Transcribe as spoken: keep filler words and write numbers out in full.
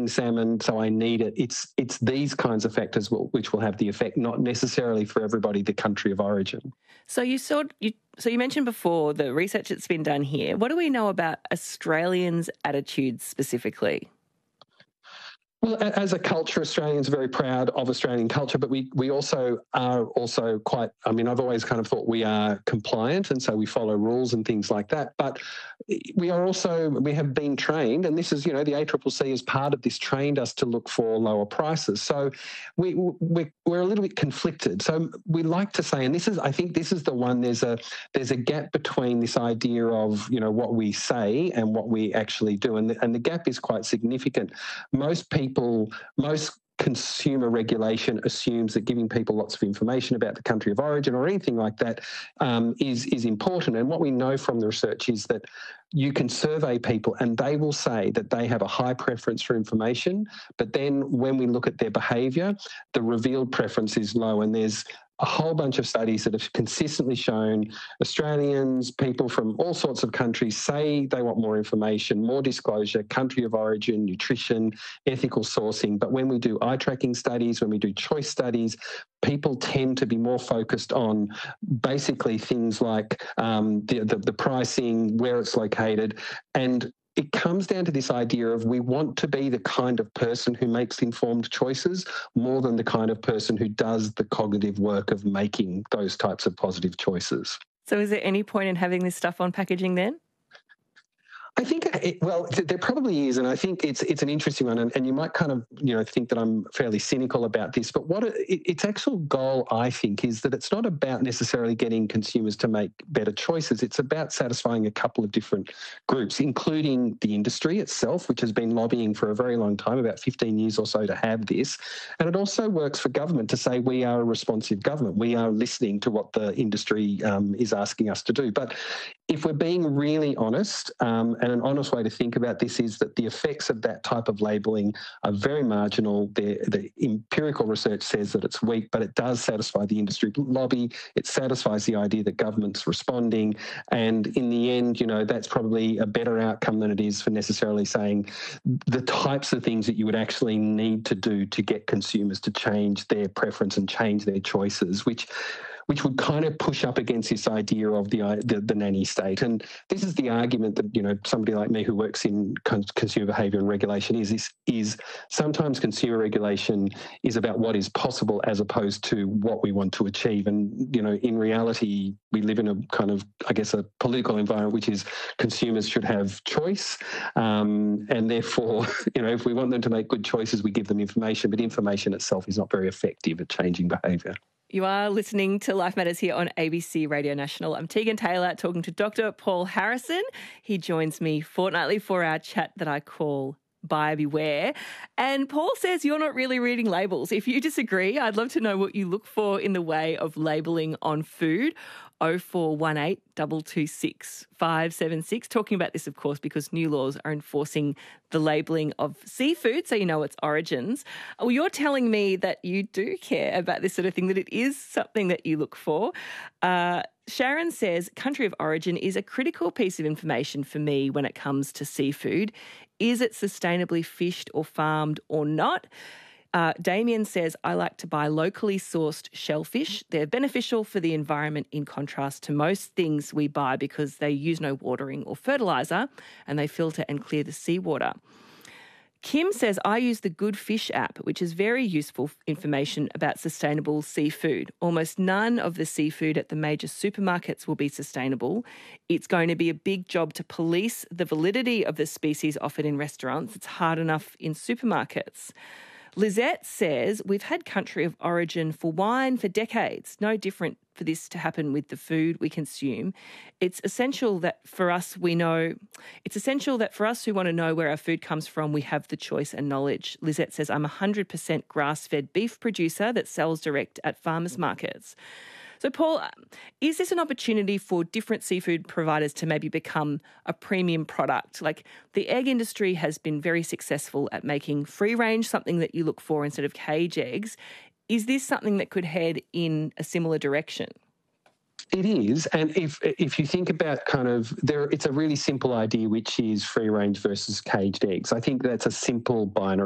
salmon, so I need it. It's it's these kinds of factors will, which will have the effect, not necessarily for everybody the country of origin. So you saw you so you mentioned before the research that's been done here. What do we know about Australians' attitudes specifically? Well, as a culture, Australians are very proud of Australian culture, but we, we also are also quite, I mean, I've always kind of thought we are compliant, and so we follow rules and things like that. But we are also, we have been trained, and this is, you know, the A C C C as part of this trained us to look for lower prices. So we, we, we're a little bit conflicted. So we like to say, and this is, I think this is the one, there's a, there's a gap between this idea of, you know, what we say and what we actually do. And the, and the gap is quite significant. Most people People, most consumer regulation assumes that giving people lots of information about the country of origin or anything like that um, is, is important. And what we know from the research is that you can survey people and they will say that they have a high preference for information, but then when we look at their behaviour, the revealed preference is low. And there's a whole bunch of studies that have consistently shown Australians, people from all sorts of countries say they want more information, more disclosure, country of origin, nutrition, ethical sourcing. But when we do eye tracking studies, when we do choice studies, people tend to be more focused on basically things like um, the, the, the pricing, where it's located, and it comes down to this idea of we want to be the kind of person who makes informed choices more than the kind of person who does the cognitive work of making those types of positive choices. So is there any point in having this stuff on packaging then? I think, it, well, there probably is, and I think it's it's an interesting one, and, and you might kind of, you know, think that I'm fairly cynical about this, but what it, its actual goal, I think, is that it's not about necessarily getting consumers to make better choices. It's about satisfying a couple of different groups, including the industry itself, which has been lobbying for a very long time, about fifteen years or so, to have this. And it also works for government to say we are a responsive government. We are listening to what the industry um, is asking us to do. But if we're being really honest, um, and an honest way to think about this is that the effects of that type of labelling are very marginal. The, the empirical research says that it's weak, but it does satisfy the industry lobby. It satisfies the idea that government's responding. And in the end, you know, that's probably a better outcome than it is for necessarily saying the types of things that you would actually need to do to get consumers to change their preference and change their choices, which which would kind of push up against this idea of the, the the nanny state. And this is the argument that, you know, somebody like me who works in con- consumer behaviour and regulation is, is, is sometimes consumer regulation is about what is possible as opposed to what we want to achieve. And, you know, in reality, we live in a kind of, I guess, a political environment which is consumers should have choice. Um, and therefore, you know, if we want them to make good choices, we give them information, but information itself is not very effective at changing behaviour. You are listening to Life Matters here on A B C Radio National. I'm Tegan Taylor talking to Doctor Paul Harrison. He joins me fortnightly for our chat that I call Buyer Beware. And Paul says you're not really reading labels. If you disagree, I'd love to know what you look for in the way of labelling on food. oh four one eight, two two six, five seven six. Talking about this, of course, because new laws are enforcing the labelling of seafood, so you know its origins. Well, you're telling me that you do care about this sort of thing, that it is something that you look for. Uh, Sharon says, country of origin is a critical piece of information for me when it comes to seafood. Is it sustainably fished or farmed or not? Uh, Damien says, I like to buy locally sourced shellfish. They're beneficial for the environment in contrast to most things we buy because they use no watering or fertiliser and they filter and clear the seawater. Kim says, I use the Good Fish app, which is very useful information about sustainable seafood. Almost none of the seafood at the major supermarkets will be sustainable. It's going to be a big job to police the validity of the species offered in restaurants. It's hard enough in supermarkets. Lizette says, we've had country of origin for wine for decades. No different for this to happen with the food we consume. It's essential that for us we know, it's essential that for us who want to know where our food comes from, we have the choice and knowledge. Lizette says, I'm a one hundred percent grass-fed beef producer that sells direct at farmers markets. So, Paul, is this an opportunity for different seafood providers to maybe become a premium product? Like the egg industry has been very successful at making free range something that you look for instead of cage eggs. Is this something that could head in a similar direction? It is, and if if you think about kind of there, it's a really simple idea, which is free range versus caged eggs. I think that's a simple binary.